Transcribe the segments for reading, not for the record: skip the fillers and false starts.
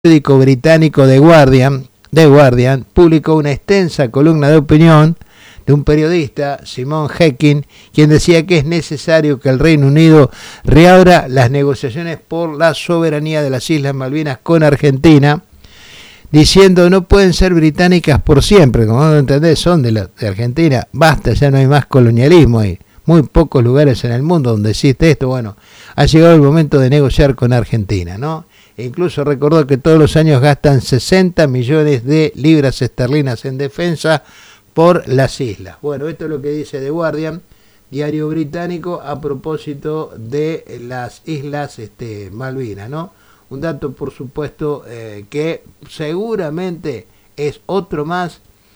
periódico británico The Guardian publicó una extensa columna de opinión de un periodista, Simon Hecking, quien decía que es necesario que el Reino Unido reabra las negociaciones por la soberanía de las Islas Malvinas con Argentina, diciendo no pueden ser británicas por siempre, como no lo entendés, son de Argentina, basta, ya no hay más colonialismo ahí. Muy pocos lugares en el mundo donde existe esto. Bueno, ha llegado el momento de negociar con Argentina, ¿no? E incluso recordó que todos los años gastan 60 millones de libras esterlinas en defensa por las islas. Bueno, esto es lo que dice The Guardian, diario británico, a propósito de las islas Malvinas, ¿no? Un dato, por supuesto, que seguramente es otro más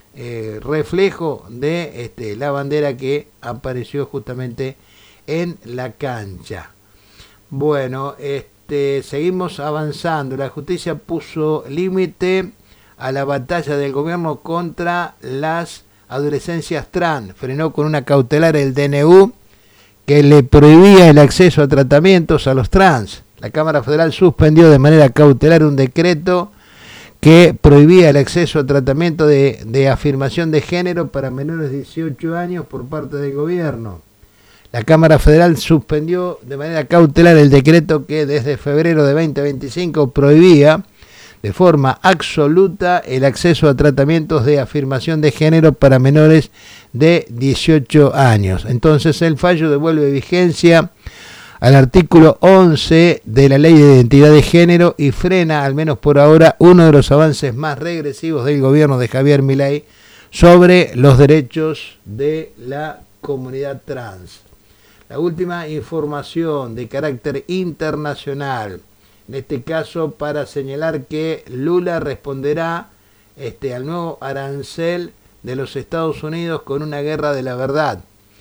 reflejo de la bandera que apareció justamente en la cancha. Bueno, seguimos avanzando. La justicia puso límite a la batalla del gobierno contra las adolescencias trans. Frenó con una cautelar el DNU que le prohibía el acceso a tratamientos a los trans. La Cámara Federal suspendió de manera cautelar un decreto que prohibía el acceso a tratamiento de afirmación de género para menores de 18 años por parte del gobierno. La Cámara Federal suspendió de manera cautelar el decreto que desde febrero de 2025 prohibía de forma absoluta el acceso a tratamientos de afirmación de género para menores de 18 años. Entonces el fallo devuelve vigencia al artículo 11 de la Ley de Identidad de Género y frena, al menos por ahora, uno de los avances más regresivos del gobierno de Javier Milei sobre los derechos de la comunidad trans. La última información de carácter internacional, en este caso para señalar que Lula responderá al nuevo arancel de los Estados Unidos con una guerra de la verdad.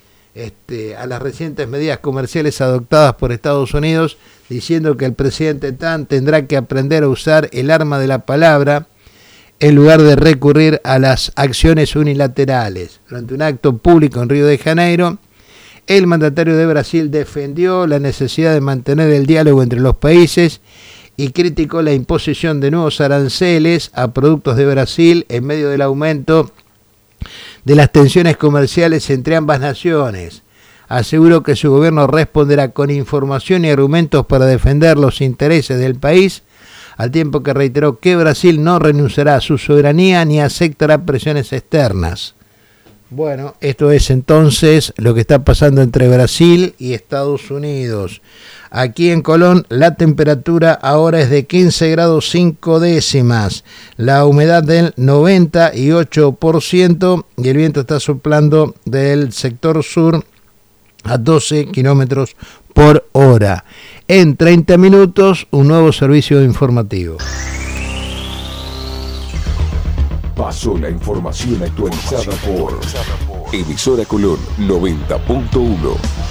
A las recientes medidas comerciales adoptadas por Estados Unidos, diciendo que el presidente Trump tendrá que aprender a usar el arma de la palabra en lugar de recurrir a las acciones unilaterales. Durante un acto público en Río de Janeiro, el mandatario de Brasil defendió la necesidad de mantener el diálogo entre los países y criticó la imposición de nuevos aranceles a productos de Brasil en medio del aumento de las tensiones comerciales entre ambas naciones. Aseguró que su gobierno responderá con información y argumentos para defender los intereses del país, al tiempo que reiteró que Brasil no renunciará a su soberanía ni aceptará presiones externas. Bueno, esto es entonces lo que está pasando entre Brasil y Estados Unidos. Aquí en Colón la temperatura ahora es de 15 grados 5 décimas, la humedad del 98% y el viento está soplando del sector sur a 12 kilómetros por hora. En 30 minutos, un nuevo servicio informativo. Pasó la información actualizada por Emisora Colón 90.1.